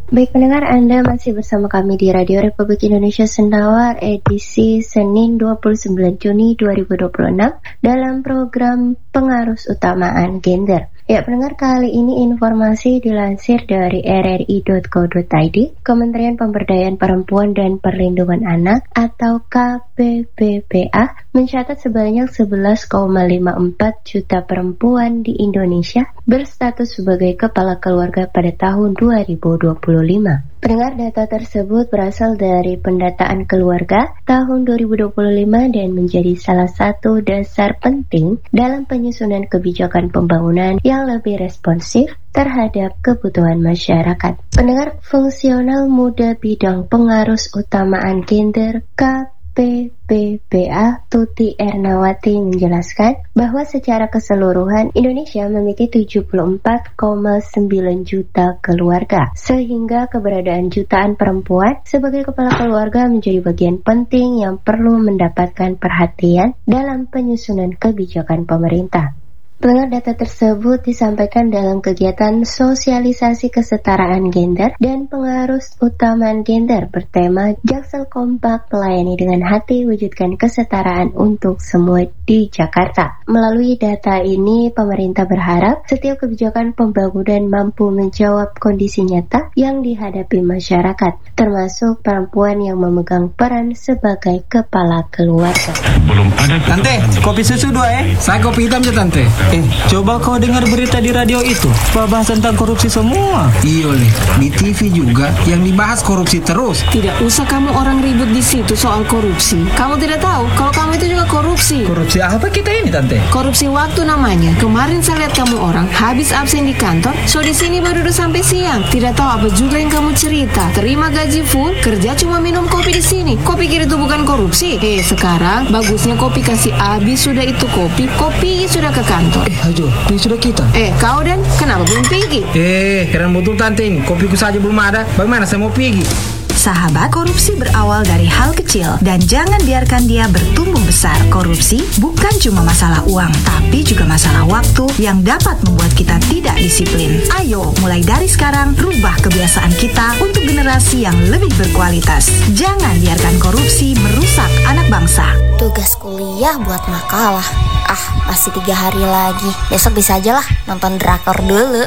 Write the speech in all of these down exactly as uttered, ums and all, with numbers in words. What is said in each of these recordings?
Baik pendengar, Anda masih bersama kami di Radio Republik Indonesia Sendawar edisi Senin dua puluh sembilan Juni dua ribu dua puluh enam dalam program Pengarus Utamaan Gender. Ya pendengar, kali ini informasi dilansir dari r r i dot co dot i d. Kementerian Pemberdayaan Perempuan dan Perlindungan Anak atau K P P P A mencatat sebanyak sebelas koma lima empat juta perempuan di Indonesia berstatus sebagai kepala keluarga pada tahun dua ribu dua puluh lima. Pendengar, data tersebut berasal dari pendataan keluarga tahun dua ribu dua puluh lima dan menjadi salah satu dasar penting dalam penyusunan kebijakan pembangunan yang lebih responsif terhadap kebutuhan masyarakat. Pendengar, fungsional muda bidang pengarus utamaan gender K P P P A Tuti Ernawati menjelaskan bahwa secara keseluruhan Indonesia memiliki tujuh puluh empat koma sembilan juta keluarga, sehingga keberadaan jutaan perempuan sebagai kepala keluarga menjadi bagian penting yang perlu mendapatkan perhatian dalam penyusunan kebijakan pemerintah. Pendengar, data tersebut disampaikan dalam kegiatan sosialisasi kesetaraan gender dan pengarus utamaan gender bertema Jaksel Kompak Melayani dengan Hati Wujudkan Kesetaraan untuk Semua di Jakarta. Melalui data ini, pemerintah berharap setiap kebijakan pembangunan mampu menjawab kondisi nyata yang dihadapi masyarakat, termasuk perempuan yang memegang peran sebagai kepala keluarga. Belum ada Tante, kopi susu dua ya. Saya kopi hitam ya Tante. Eh, coba kau dengar berita di radio itu, bahas tentang korupsi semua. Iya nih, di T V juga yang dibahas korupsi terus. Tidak usah kamu orang ribut di situ soal korupsi. Kamu tidak tahu kalau kamu itu juga korupsi. Korupsi apa kita ini Tante? Korupsi waktu namanya. Kemarin saya lihat kamu orang habis absen di kantor, so di sini baru udah sampai siang. Tidak tahu apa juga yang kamu cerita. Terima gaji full, kerja cuma minum kopi di sini. Kau pikir itu bukan korupsi? Eh, sekarang bagusnya kopi kasih habis sudah itu kopi, kopi sudah ke kantor. Eh, ajo, ini sudah kita. Eh, kau Dan, kenapa belum pergi? Eh, keren betul Tante ini. Kopiku saja belum ada. Bagaimana saya mau pergi? Sahabat, korupsi berawal dari hal kecil dan jangan biarkan dia bertumbuh besar. Korupsi bukan cuma masalah uang, tapi juga masalah waktu yang dapat membuat kita tidak disiplin. Ayo, mulai dari sekarang, rubah kebiasaan kita untuk generasi yang lebih berkualitas. Jangan biarkan korupsi merusak anak bangsa. Tugas kuliah buat makalah. Ah, masih tiga hari lagi. Besok bisa aja lah nonton drakor dulu.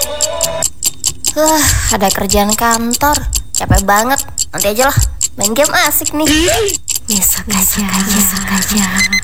Huh, ada kerjaan kantor. Capek banget, nanti aja lah. Main game asik nih. Besok aja, besok aja.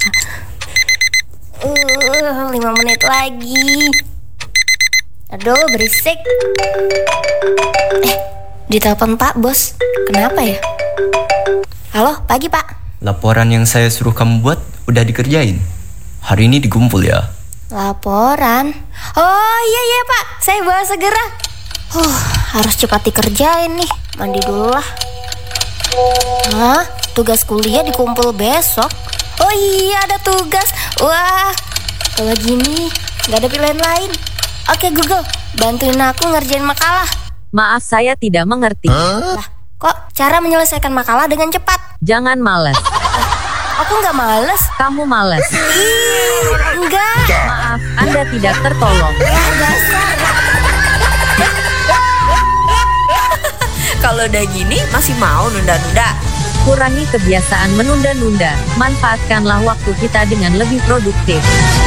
Uh, lima menit lagi. Aduh, berisik. Eh, ditelepon Pak Bos. Kenapa ya? Halo, pagi Pak. Laporan yang saya suruh kamu buat udah dikerjain. Hari ini dikumpul ya. Laporan? Oh iya iya Pak, saya bawa segera. Huh, harus cepat dikerjain nih. Mandi dulu lah. Hah? Tugas kuliah dikumpul besok? Oh iya, ada tugas. Wah, kalau gini gak ada pilihan lain. Oke Google, bantuin aku ngerjain makalah. Maaf, saya tidak mengerti. Lah, kok cara menyelesaikan makalah dengan cepat? Jangan malas. Aku gak males. Kamu malas. Ih, enggak. Maaf, Anda tidak tertolong. Ya, dasar. Kalau udah gini masih mau nunda-nunda. Kurangi kebiasaan menunda-nunda. Manfaatkanlah waktu kita dengan lebih produktif.